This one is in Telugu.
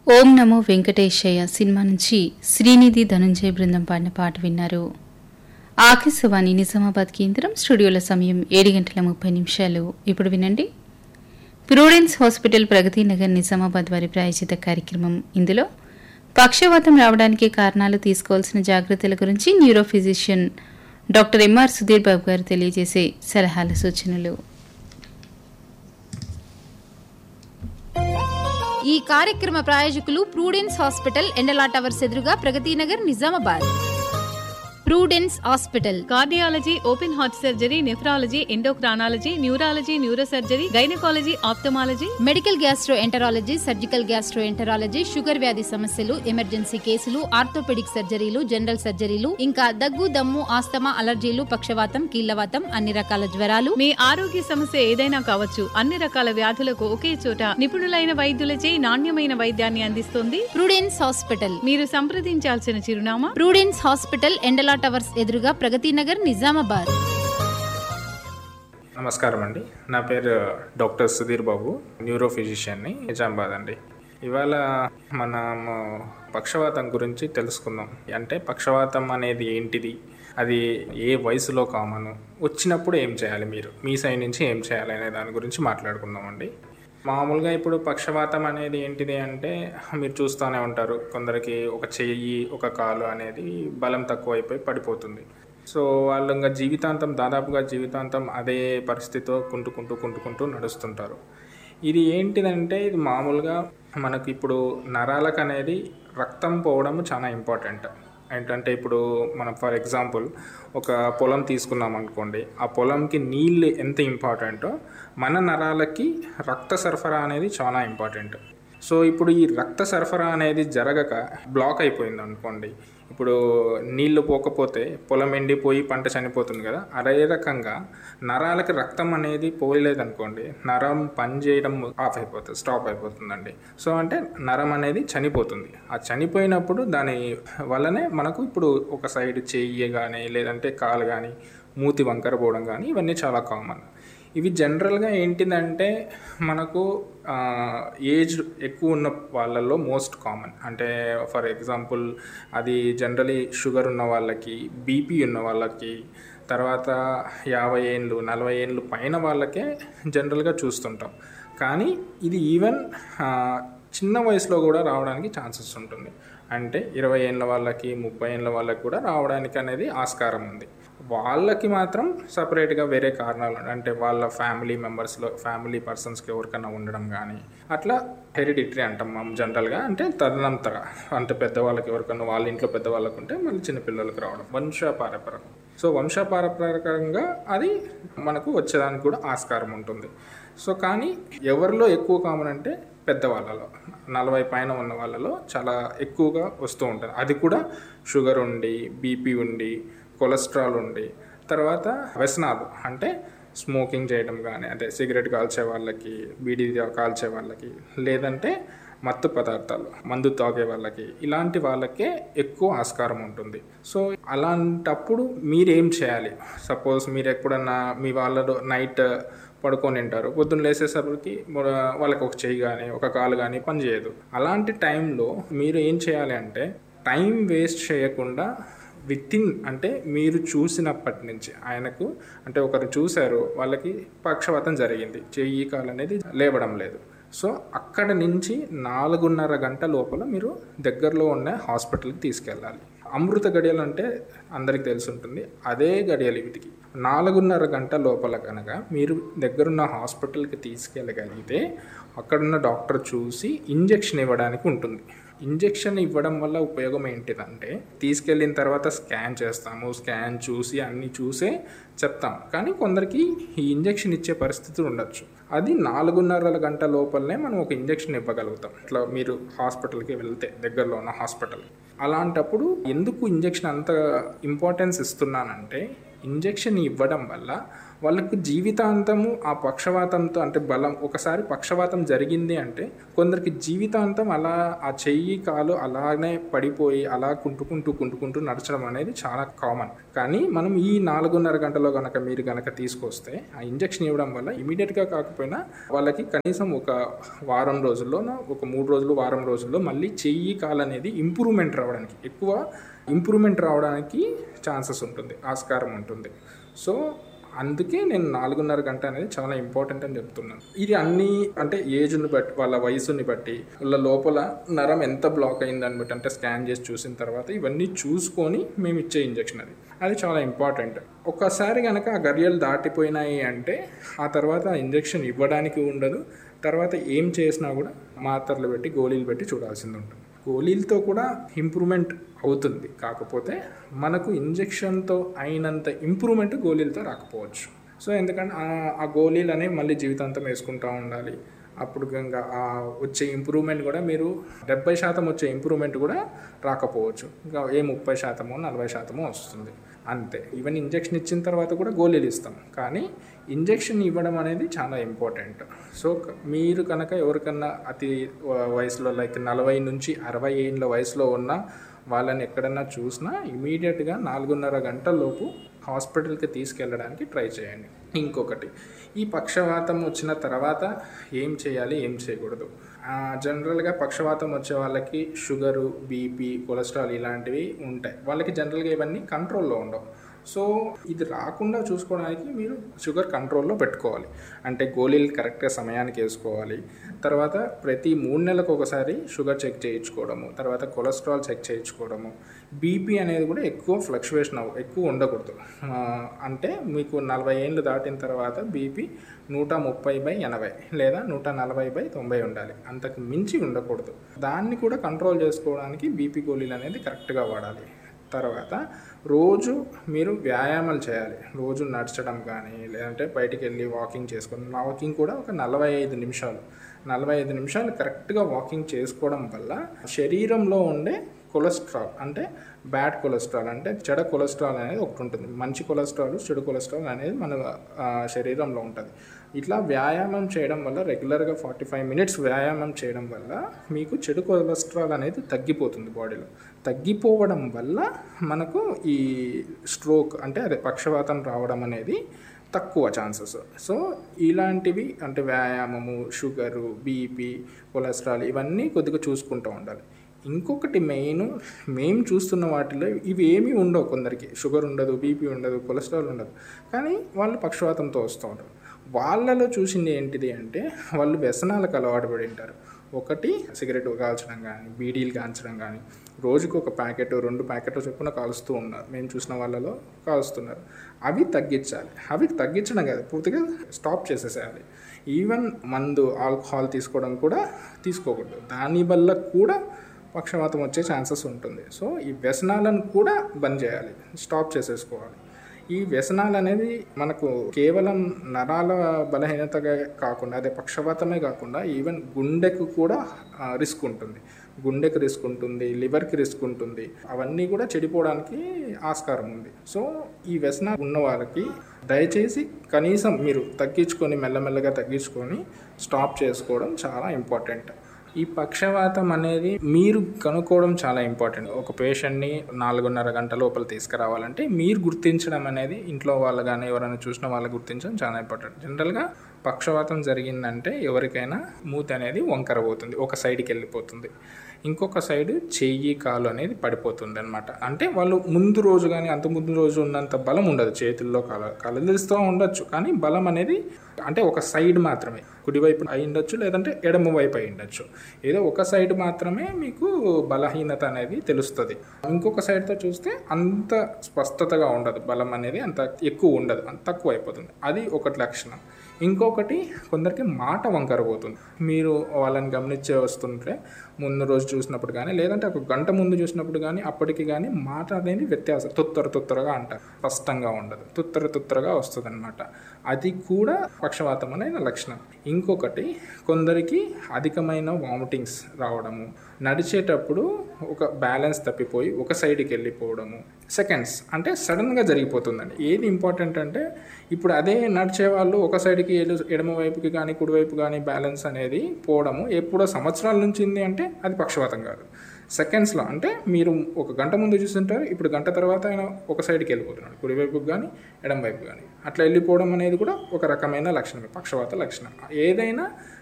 ఓం నమో వెంకటేశయ్య సినిమా నుంచి శ్రీనిధి ధనుంజయ బృందం పాడిన పాట విన్నారు. ఆకాశవాణి నిజామాబాద్ కేంద్రం. స్టూడియోల సమయం 7:30. ఇప్పుడు వినండి ప్రూడెన్స్ హాస్పిటల్ ప్రగతి నగర్ నిజామాబాద్ వారి ప్రాయోజిత కార్యక్రమం. ఇందులో పక్షవాతం రావడానికి కారణాలు, తీసుకోవాల్సిన జాగ్రత్తల గురించి neuro physician doctor MR Sudheer Babu గారు తెలియజేసే సలహాల సూచనలు. ఈ కార్యక్రమ ప్రాయోజకులు ప్రూడెన్స్ హాస్పిటల్, ఎండలా టవర్స్ ఎదురుగా, Pragathi Nagar, Nizamabad. Prudence hospital cardiology, open heart surgery, nephrology, endocrinology, neurology, neurosurgery, gynaecology, ophthalmology, medical gastro enterology, surgical gastro enterology, sugar వ్యాధి సమస్యలు, ఎమర్జెన్సీ కేసులు, ఆర్థోపెడిక్ సర్జరీలు, జనరల్ సర్జరీలు, ఇంకా దగ్గు, దమ్ము, ఆస్తమా, అలర్జీలు, పక్షవాతం, కీళ్లవాతం, అన్ని రకాల జ్వరాలు. మీ ఆరోగ్య సమస్య ఏదైనా కావచ్చు. అన్ని రకాల వ్యాధులకు ఒకే చోట నిపుణులైన వైద్యులచే నాణ్యమైన వైద్యాన్ని అందిస్తుంది ప్రూడెన్స్ హాస్పిటల్. మీరు సంప్రదించాల్సిన చిరునామా ప్రూడెన్స్ హాస్పిటల్, ఎండలా టవర్స్ ఎదురుగా, ప్రగతి నగర్, నిజామాబాద్. నమస్కారం అండి. నా పేరు డాక్టర్ సుధీర్ బాబు, న్యూరో ఫిజిషియన్ని, నిజామాబాద్ అండి. ఇవాళ మనము పక్షవాతం గురించి తెలుసుకుందాం. అంటే పక్షవాతం అనేది ఏంటిది, అది ఏ వయసులో కామను, వచ్చినప్పుడు ఏం చేయాలి, మీరు మీ సైడ్ నుంచి ఏం చేయాలి అనే దాని గురించి మాట్లాడుకుందామండి. మామూలుగా ఇప్పుడు పక్షవాతం అనేది ఏంటిది అంటే మీరు చూస్తూనే ఉంటారు, కొందరికి ఒక చెయ్యి, ఒక కాలు అనేది బలం తక్కువైపోయి పడిపోతుంది. సో వాళ్ళు ఇంకా దాదాపుగా జీవితాంతం అదే పరిస్థితితో కుంటుకుంటూ నడుస్తుంటారు. ఇది ఏంటిదంటే ఇది మామూలుగా మనకు ఇప్పుడు నరాలకు అనేది రక్తం పోవడం చాలా ఇంపార్టెంట్. ఏంటంటే ఇప్పుడు మనం ఫర్ ఎగ్జాంపుల్ ఒక పొలం తీసుకున్నాం అనుకోండి, ఆ పొలంకి నీళ్ళు ఎంత ఇంపార్టెంటో మన నరాలకి రక్త సరఫరా అనేది చాలా ఇంపార్టెంట్. సో ఇప్పుడు ఈ రక్త సరఫరా అనేది జరగక బ్లాక్ అయిపోయింది అనుకోండి, ఇప్పుడు నీళ్లు పోకపోతే పొలం ఎండిపోయి పంట చనిపోతుంది కదా, అదే రకంగా నరాలకి రక్తం అనేది పోయలేదనుకోండి, నరం పనిచేయడం స్టాప్ అయిపోతుందండి. సో అంటే నరం అనేది చనిపోతుంది. ఆ చనిపోయినప్పుడు దాని వల్లనే మనకు ఇప్పుడు ఒక సైడ్ చెయ్యి కానీ లేదంటే కాలు కానీ మూతి వంకర పోవడం కానీ ఇవన్నీ చాలా కామన్. ఇవి జనరల్గా ఏంటిదంటే మనకు ఏజ్ ఎక్కువ ఉన్న వాళ్ళల్లో మోస్ట్ కామన్. అంటే ఫర్ ఎగ్జాంపుల్ అది జనరలీ షుగర్ ఉన్న వాళ్ళకి, బీపీ ఉన్న వాళ్ళకి, తర్వాత 50 ఏళ్ళు 40 ఏళ్ళు పైన వాళ్ళకే జనరల్గా చూస్తుంటాం. కానీ ఇది ఈవెన్ చిన్న వయసులో కూడా రావడానికి ఛాన్సెస్ ఉంటుంది. అంటే 20 ఏళ్ళ వాళ్ళకి, 30 ఏళ్ళ వాళ్ళకి కూడా రావడానికి అనేది ఆస్కారం ఉంది. వాళ్ళకి మాత్రం సపరేట్గా వేరే కారణాలు, అంటే వాళ్ళ ఫ్యామిలీ పర్సన్స్కి ఎవరికైనా ఉండడం కానీ అట్లా హెరిడిటరీ అంటాం మనం జనరల్గా. అంటే తదనంతర అంటే పెద్దవాళ్ళకి ఎవరికన్నా వాళ్ళ ఇంట్లో పెద్దవాళ్ళకు ఉంటే మళ్ళీ చిన్నపిల్లలకు రావడం వంశపారపరకం. సో వంశపారపరకంగా అది మనకు వచ్చేదానికి కూడా ఆస్కారం ఉంటుంది. సో కానీ ఎవరిలో ఎక్కువ కామన్ అంటే పెద్దవాళ్ళలో, 40 పైన ఉన్న వాళ్ళలో చాలా ఎక్కువగా వస్తూ ఉంటుంది. అది కూడా షుగర్ ఉండి, బీపీ ఉండి, కొలెస్ట్రాల్ ఉండి, తర్వాత వ్యసనాలు అంటే స్మోకింగ్ చేయడం కానీ, అంటే సిగరెట్ కాల్చే వాళ్ళకి, బీడీ కాల్చే వాళ్ళకి, లేదంటే మత్తు పదార్థాలు మందు తాగే వాళ్ళకి, ఇలాంటి వాళ్ళకే ఎక్కువ ఆస్కారం ఉంటుంది. సో అలాంటప్పుడు మీరేం చేయాలి? సపోజ్ మీరు ఎప్పుడన్నా మీ వాళ్ళలో నైట్ పడుకొని ఉంటారు, పొద్దున్న లేసేసరికి వాళ్ళకి ఒక చెయ్యి కానీ ఒక కాలు కానీ పనిచేయదు. అలాంటి టైంలో మీరు ఏం చేయాలి అంటే టైం వేస్ట్ చేయకుండా అంటే మీరు చూసినప్పటి నుంచి ఆయనకు, అంటే ఒకరు చూశారు, వాళ్ళకి పక్షవాతం జరిగింది, చెయ్యి కాలు అనేది లేవడం లేదు. సో అక్కడ నుంచి 4.5 గంటల లోపల మీరు దగ్గరలో ఉన్న హాస్పిటల్కి తీసుకెళ్ళాలి. అమృత గడియలు అంటే అందరికి తెలిసి ఉంటుంది, అదే గడియలు వీటికి. 4.5 గంటల లోపల కనుక మీరు దగ్గరున్న హాస్పిటల్కి తీసుకెళ్ళగలిగితే అక్కడున్న డాక్టర్ చూసి ఇంజెక్షన్ ఇవ్వడానికి ఉంటుంది. ఇంజెక్షన్ ఇవ్వడం వల్ల ఉపయోగం ఏంటిదంటే తీసుకెళ్ళిన తర్వాత స్కాన్ చేస్తాము, స్కాన్ చూసి అన్నీ చూసే చెప్తాం. కానీ కొందరికి ఈ ఇంజెక్షన్ ఇచ్చే పరిస్థితి ఉండొచ్చు. అది 4.5 గంటల లోపలనే మనం ఒక ఇంజెక్షన్ ఇవ్వగలుగుతాం. ఇట్లా మీరు హాస్పిటల్కి వెళ్తే దగ్గరలో ఉన్న హాస్పిటల్. అలాంటప్పుడు ఎందుకు ఇంజెక్షన్ అంత ఇంపార్టెన్స్ ఇస్తున్నానంటే ఇంజెక్షన్ ఇవ్వడం వల్ల వాళ్ళకు జీవితాంతము ఆ పక్షవాతంతో అంటే బలం ఒకసారి పక్షవాతం జరిగింది అంటే కొందరికి జీవితాంతం అలా ఆ చెయ్యి కాలు అలానే పడిపోయి అలా కుంటుకుంటూ నడచడం అనేది చాలా కామన్. కానీ మనం ఈ 4.5 గంటలో కనుక మీరు కనుక తీసుకొస్తే ఆ ఇంజెక్షన్ ఇవ్వడం వల్ల ఇమీడియట్గా కాకపోయినా వాళ్ళకి కనీసం ఒక వారం రోజుల్లోనో ఒక 3 రోజులు వారం రోజుల్లో మళ్ళీ చెయ్యి కాలు అనేది ఇంప్రూవ్మెంట్ రావడానికి ఎక్కువ ఇంప్రూవ్మెంట్ రావడానికి ఛాన్సెస్ ఉంటుంది, ఆస్కారం ఉంటుంది. సో అందుకే నేను 4.5 గంట అనేది చాలా ఇంపార్టెంట్ అని చెప్తున్నాను. ఇది అన్నీ అంటే ఏజ్ని బట్టి వాళ్ళ వయసుని బట్టి వాళ్ళ లోపల నరం ఎంత బ్లాక్ అయిందని బట్టి అంటే స్కాన్ చేసి చూసిన తర్వాత ఇవన్నీ చూసుకొని మేము ఇచ్చే ఇంజెక్షన్ అది చాలా ఇంపార్టెంట్. ఒక్కసారి కనుక ఆ గడియలు దాటిపోయినాయి అంటే ఆ తర్వాత ఇంజెక్షన్ ఇవ్వడానికి ఉండదు. తర్వాత ఏం చేసినా కూడా మాత్రలు పెట్టి గోళీలు పెట్టి చూడాల్సింది ఉంటుంది. గోళీలతో కూడా ఇంప్రూవ్మెంట్ అవుతుంది, కాకపోతే మనకు ఇంజెక్షన్తో అయినంత ఇంప్రూవ్మెంట్ గోళీలతో రాకపోవచ్చు. సో ఎందుకంటే ఆ గోళీలు అనేవి మళ్ళీ జీవితాంతం వేసుకుంటూ ఉండాలి. అప్పుడు ఇంకా వచ్చే ఇంప్రూవ్మెంట్ కూడా మీరు 70% వచ్చే ఇంప్రూవ్మెంట్ కూడా రాకపోవచ్చు. ఇంకా 30%, 40% వస్తుంది అంతే. ఈవెన్ ఇంజెక్షన్ ఇచ్చిన తర్వాత కూడా గోళీలు ఇస్తాం, కానీ ఇంజెక్షన్ ఇవ్వడం అనేది చాలా ఇంపార్టెంట్. సో మీరు కనుక ఎవరికన్నా అతి వయసులో లైక్ 40 నుంచి 60 ఏళ్ళ వయసులో ఉన్న వాళ్ళని ఎక్కడన్నా చూసినా ఇమీడియట్గా 4.5 గంటల్లోపు హాస్పిటల్కి తీసుకెళ్ళడానికి ట్రై చేయండి. ఇంకొకటి, ఈ పక్షవాతం వచ్చిన తర్వాత ఏం చేయాలి, ఏం చేయకూడదు. జనరల్గా పక్షవాతం వచ్చే వాళ్ళకి షుగరు, బీపీ, కొలెస్ట్రాల్ ఇలాంటివి ఉంటాయి. వాళ్ళకి జనరల్గా ఇవన్నీ కంట్రోల్లో ఉండవు. సో ఇది రాకుండా చూసుకోవడానికి మీరు షుగర్ కంట్రోల్లో పెట్టుకోవాలి. అంటే గోళీలు కరెక్ట్గా సమయానికి వేసుకోవాలి. తర్వాత ప్రతి 3 నెలలకు ఒకసారి షుగర్ చెక్ చేయించుకోవడము, తర్వాత కొలెస్ట్రాల్ చెక్ చేయించుకోవడము. బీపీ అనేది కూడా ఎక్కువ ఫ్లక్చువేషన్ ఎక్కువ ఉండకూడదు. అంటే మీకు 40 ఏళ్ళు దాటిన తర్వాత బీపీ 130/80 లేదా 140/90 ఉండాలి, అంతకు మించి ఉండకూడదు. దాన్ని కూడా కంట్రోల్ చేసుకోవడానికి బీపీ గోళీలు అనేది కరెక్ట్గా వాడాలి. తర్వాత రోజు మీరు వ్యాయామాలు చేయాలి. రోజు నడచడం కానీ లేదంటే బయటికి వెళ్ళి వాకింగ్ చేసుకొని, వాకింగ్ కూడా ఒక 45 నిమిషాలు కరెక్ట్గా వాకింగ్ చేసుకోవడం వల్ల శరీరంలో ఉండే కొలెస్ట్రాల్ అంటే బ్యాడ్ కొలెస్ట్రాల్ అంటే చెడు కొలెస్ట్రాల్ అనేది ఒకటి ఉంటుంది. మంచి కొలెస్ట్రాల్, చెడు కొలెస్ట్రాల్ అనేది మన శరీరంలో ఉంటుంది. ఇట్లా వ్యాయామం చేయడం వల్ల రెగ్యులర్గా 45 మినిట్స్ వ్యాయామం చేయడం వల్ల మీకు చెడు కొలెస్ట్రాల్ అనేది తగ్గిపోతుంది బాడీలో. తగ్గిపోవడం వల్ల మనకు ఈ స్ట్రోక్ అంటే అదే పక్షవాతం రావడం అనేది తక్కువ ఛాన్సెస్. సో ఇలాంటివి అంటే వ్యాయామము, షుగరు, బీపీ, కొలెస్ట్రాల్ ఇవన్నీ కొద్దిగా చూసుకుంటూ ఉండాలి. ఇంకొకటి మేము చూస్తున్న వాటిలో ఇవి ఏమీ ఉండవు. కొందరికి షుగర్ ఉండదు, బీపీ ఉండదు, కొలెస్ట్రాల్ ఉండదు, కానీ వాళ్ళు పక్షవాతంతో వస్తూ ఉంటారు. వాళ్ళలో చూసింది ఏంటిది అంటే వాళ్ళు వ్యసనాలకు అలవాటు పడి ఉంటారు. ఒకటి సిగరెట్ కాల్చడం కానీ, బీడీలు కాల్చడం కానీ, రోజుకు ఒక ప్యాకెట్ 2 ప్యాకెట్లు చొప్పున కాలుస్తూ ఉన్నారు. మేము చూసిన వాళ్ళలో కాలుస్తున్నారు. అవి తగ్గించాలి. అవి తగ్గించడం కాదు, పూర్తిగా స్టాప్ చేసేసేయాలి. ఈవెన్ మందు, ఆల్కహాల్ తీసుకోవడం కూడా తీసుకోకూడదు. దానివల్ల కూడా పక్షవాతం వచ్చే ఛాన్సెస్ ఉంటుంది. సో ఈ వ్యసనాలను కూడా బంద్ చేయాలి, స్టాప్ చేసేసుకోవాలి. ఈ వ్యసనాలు అనేది మనకు కేవలం నరాల బలహీనతగా కాకుండా అదే పక్షవాతమే కాకుండా ఈవెన్ గుండెకు కూడా రిస్క్ ఉంటుంది. గుండెకి రిస్క్ ఉంటుంది, లివర్కి రిస్క్ ఉంటుంది. అవన్నీ కూడా చెడిపోవడానికి ఆస్కారం ఉంది. సో ఈ వ్యసనాలు ఉన్న వాళ్ళకి దయచేసి కనీసం మీరు తగ్గించుకొని మెల్లమెల్లగా తగ్గించుకొని స్టాప్ చేసుకోవడం చాలా ఇంపార్టెంట్. ఈ పక్షవాతం అనేది మీరు కనుక్కోవడం చాలా ఇంపార్టెంట్. ఒక పేషెంట్ని 4.5 గంటల లోపల తీసుకురావాలంటే మీరు గుర్తించడం అనేది ఇంట్లో వాళ్ళు కానీ ఎవరైనా చూసిన వాళ్ళు గుర్తించడం చాలా ఇంపార్టెంట్. జనరల్గా పక్షవాతం జరిగిందంటే ఎవరికైనా మూతి అనేది వంకర పోతుంది, ఒక సైడ్కి వెళ్ళిపోతుంది, ఇంకొక సైడ్ చెయ్యి కాలు అనేది పడిపోతుంది అనమాట. అంటే వాళ్ళు ముందు రోజు కానీ అంత ముందు రోజు ఉన్నంత బలం ఉండదు చేతుల్లో, కలదిస్తూ ఉండొచ్చు, కానీ బలం అనేది అంటే ఒక సైడ్ మాత్రమే, కుడివైపు అయి ఉండొచ్చు లేదంటే ఎడమ వైపు అయి ఉండొచ్చు. ఏదో ఒక సైడ్ మాత్రమే మీకు బలహీనత అనేది తెలుస్తుంది. ఇంకొక సైడ్తో చూస్తే అంత స్పష్టతగా ఉండదు, బలం అనేది అంత ఎక్కువ ఉండదు, అంత తక్కువ అయిపోతుంది. అది ఒకటి లక్షణం. ఇంకొకటి కొందరికి మాట వంకర పోతుంది. మీరు వాళ్ళని గమనించే వస్తుంటే ముందు రోజు చూసినప్పుడు కానీ లేదంటే ఒక గంట ముందు చూసినప్పుడు కానీ అప్పటికి కానీ మాట అనేది వ్యత్యాసం, తొత్తరగా అంటారు, స్పష్టంగా ఉండదు, తుత్తరగా వస్తుంది అనమాట. అది కూడా పక్షవాతం అనే లక్షణం. ఇంకొకటి కొందరికి అధికమైన వామిటింగ్స్ రావడము, నడిచేటప్పుడు ఒక బ్యాలెన్స్ తప్పిపోయి ఒక సైడ్కి వెళ్ళిపోవడము, సెకండ్స్ అంటే సడన్గా జరిగిపోతుందండి. ఏది ఇంపార్టెంట్ అంటే ఇప్పుడు అదే నడిచే వాళ్ళు ఒక సైడ్కి ఎడమ వైపుకి కానీ కుడివైపు కానీ బ్యాలెన్స్ అనేది పోవడము ఎప్పుడో సంవత్సరాల నుంచి ఉంది అంటే అది పక్షవాతం కాదు. సెకండ్స్లో అంటే మీరు ఒక గంట ముందు చూస్తుంటారు, ఇప్పుడు గంట తర్వాత ఆయన ఒక సైడ్కి వెళ్ళిపోతున్నాడు, కుడివైపుకి కానీ ఎడమ వైపు కానీ. అట్లా వెళ్ళిపోవడం అనేది కూడా ఒక రకమైన లక్షణమే, పక్షవాత లక్షణం. ఏదైనా